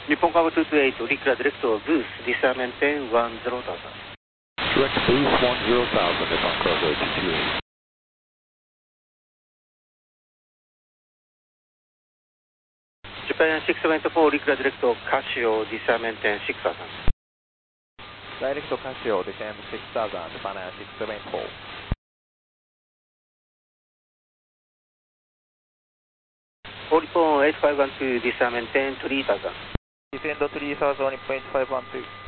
日本カーブ228、リクラディレクト、ブース、ディサーメンテン10,000。 Direct boost 10,000, Nippon Cargo 228. Japan 674, リクラディレクト、カシオ、ディサーメンテン6000。 Direct Casio, descend 6000, Japan 674. オリポン8512、ディサーメンテン3000。 Descend 3000, Nippon 8512.